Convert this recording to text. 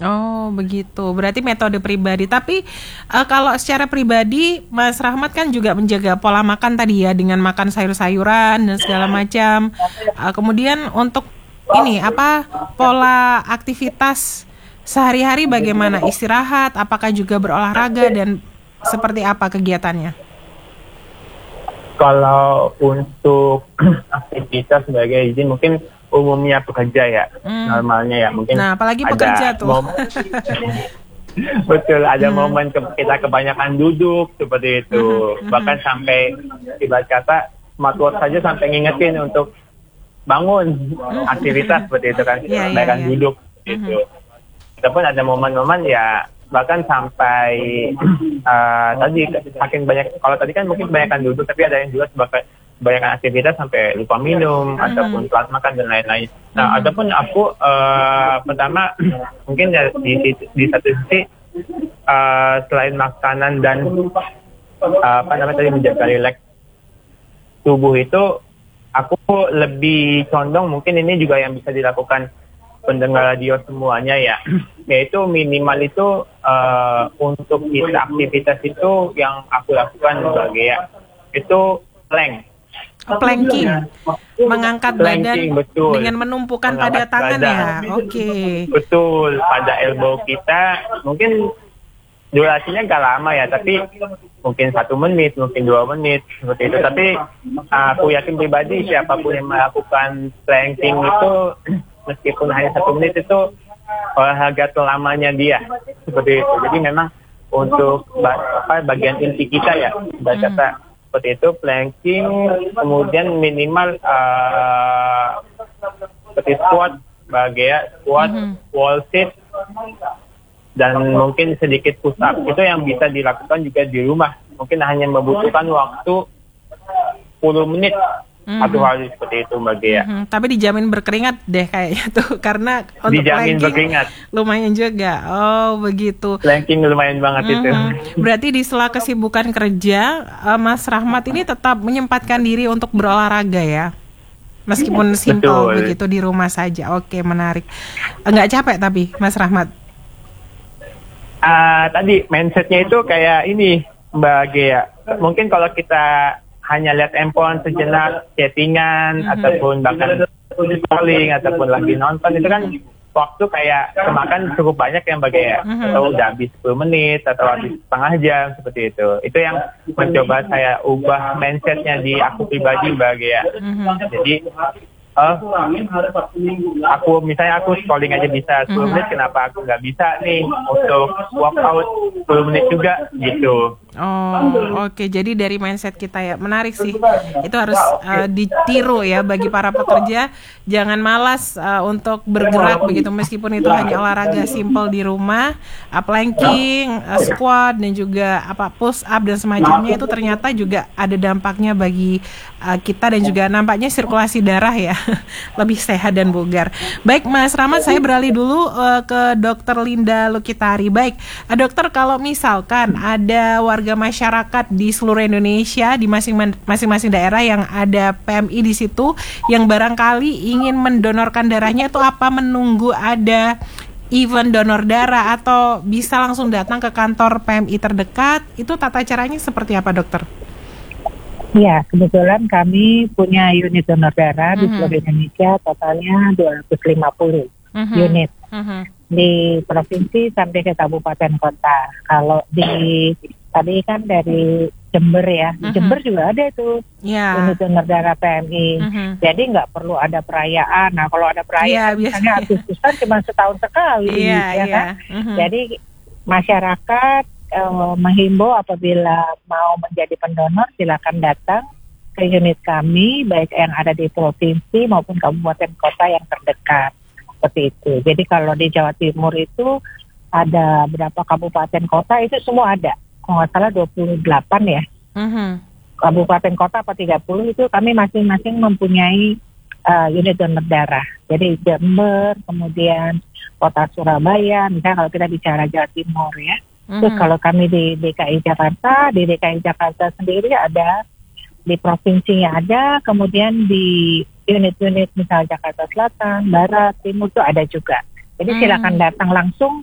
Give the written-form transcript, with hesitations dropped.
Oh, begitu. Berarti metode pribadi. Tapi kalau secara pribadi, Mas Rahmat kan juga menjaga pola makan tadi ya, dengan makan sayur-sayuran dan segala macam. Kemudian untuk ini apa pola aktivitas sehari-hari bagaimana? Istirahat, apakah juga berolahraga dan seperti apa kegiatannya? Kalau untuk aktivitas sebagai izin mungkin umumnya pekerja ya, normalnya ya mungkin. Nah, apalagi ada pekerja tuh. Betul, ada momen kita kebanyakan duduk seperti itu. Bahkan sampai ibarat kata smartwatch saja sampai ngingetin untuk bangun aktivitas seperti itu kan, bahkan duduk gitu. Ataupun ada momen-momen ya bahkan sampai tadi saking banyak, kalau tadi kan mungkin kebanyakan duduk, tapi ada yang juga kebanyakan aktivitas sampai lupa minum ataupun telat makan dan lain-lain. Nah, ataupun aku pertama mungkin di satu sisi selain makanan dan tadi menjaga rileks tubuh itu, aku lebih condong mungkin ini juga yang bisa dilakukan pendengar radio semuanya ya, yaitu minimal itu untuk kita aktivitas itu yang aku lakukan sebagai ya itu planking, mengangkat planking, badan betul. dengan menumpukan pada tangan ya. Oke. Betul, pada elbow kita mungkin durasinya nggak lama ya, tapi mungkin 1 menit, mungkin 2 menit seperti itu. Tapi aku yakin pribadi siapapun yang melakukan planking itu meskipun hanya 1 menit itu olahraga terlamanya dia seperti itu. Jadi memang untuk bagian inti kita ya, kata seperti itu planking, kemudian minimal seperti squat, wall sit, dan mungkin sedikit push up. Itu yang bisa dilakukan juga di rumah. Mungkin hanya membutuhkan waktu 10 menit. Satu hari seperti itu Mbak Gea. Tapi dijamin berkeringat deh kayaknya tuh, karena untuk dijamin planking berkeringat lumayan juga. Oh begitu. Planking lumayan banget itu. Berarti di sela kesibukan kerja, Mas Rahmat ini tetap menyempatkan diri untuk berolahraga ya, meskipun simpel begitu di rumah saja. Oke, menarik. Nggak capek tapi Mas Rahmat? Tadi mindsetnya itu kayak ini Mbak Gea. Mungkin kalau kita hanya lihat handphone sejenak, chattingan, ataupun bahkan scrolling, ataupun lagi nonton, itu kan waktu kayak kemakan cukup banyak yang bagai atau udah habis 10 menit, atau habis setengah jam, seperti itu. Itu yang mencoba saya ubah mindsetnya di aku pribadi bagai Jadi, aku scrolling aja bisa 10 menit, kenapa aku nggak bisa nih untuk workout 10 menit juga, gitu. Oh, oke. Jadi dari mindset kita ya, menarik sih. Itu harus ditiru ya bagi para pekerja. Jangan malas untuk bergerak begitu, meskipun itu hanya olahraga simple di rumah, planking, squat, dan juga push up dan semacamnya. Itu ternyata juga ada dampaknya bagi kita dan juga nampaknya sirkulasi darah ya lebih sehat dan bugar. Baik Mas Rahmat, saya beralih dulu ke Dr. Linda Lukitari. Baik, dokter, kalau misalkan ada warga masyarakat di seluruh Indonesia, di masing-masing daerah yang ada PMI di situ, yang barangkali ingin mendonorkan darahnya, itu apa menunggu ada event donor darah atau bisa langsung datang ke kantor PMI terdekat? Itu tata caranya seperti apa, dokter? Ya, kebetulan kami punya unit donor darah di seluruh Indonesia, totalnya 250 unit di provinsi sampai ke kabupaten kota. Kalau tadi kan dari Jember ya, di Jember juga ada itu unit donor darah PMI. Jadi nggak perlu ada perayaan. Nah, kalau ada perayaan, misalnya Agustusan cuma setahun sekali, kan? Jadi masyarakat menghimbau apabila mau menjadi pendonor, silakan datang ke unit kami, baik yang ada di provinsi maupun kabupaten kota yang terdekat. Seperti itu. Jadi kalau di Jawa Timur itu ada berapa kabupaten kota, itu semua ada. Kalau nggak salah 28 ya. Kabupaten kota apa 30 itu kami masing-masing mempunyai unit donor darah. Jadi Jember, kemudian kota Surabaya, misalnya kalau kita bicara Jawa Timur ya. Terus kalau kami di DKI Jakarta sendiri ada, di provinsinya ada, kemudian di unit-unit misalnya Jakarta Selatan, Barat, Timur itu ada juga. Jadi silakan datang langsung